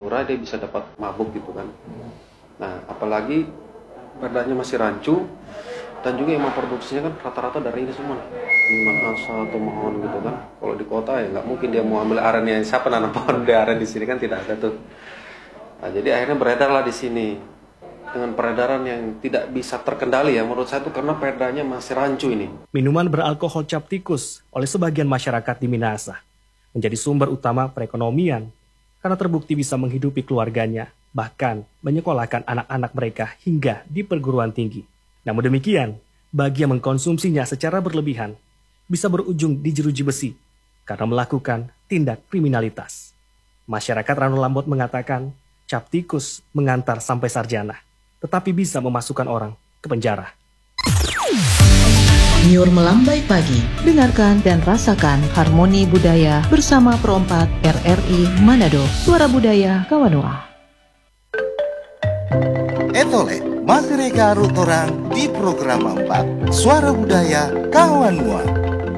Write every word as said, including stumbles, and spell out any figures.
pura-pura dia bisa dapat mabuk gitu kan. Nah apalagi perdanya masih rancu, dan juga yang memproduksinya kan rata-rata dari ini semua, minuman asal atau mohon gitu kan. Kalau di kota ya nggak mungkin dia mau ambil arennya, siapa nanam pohon di aren di sini kan tidak ada tuh. Nah, jadi akhirnya beredarlah di sini dengan peredaran yang tidak bisa terkendali ya menurut saya itu karena perdanya masih rancu ini. Minuman beralkohol cap tikus oleh sebagian masyarakat di Minahasa menjadi sumber utama perekonomian karena terbukti bisa menghidupi keluarganya, bahkan menyekolahkan anak-anak mereka hingga di perguruan tinggi. Namun demikian, bagi yang mengkonsumsinya secara berlebihan, bisa berujung di jeruji besi karena melakukan tindak kriminalitas. Masyarakat Ranu Lambot mengatakan, cap tikus mengantar sampai sarjana, tetapi bisa memasukkan orang ke penjara. Nyur Melambai Pagi, dengarkan dan rasakan harmoni budaya bersama Pro empat R R I Manado, Suara Budaya Kawanua. Etole, masih reka rutorang di program empat, Suara Budaya Kawanua.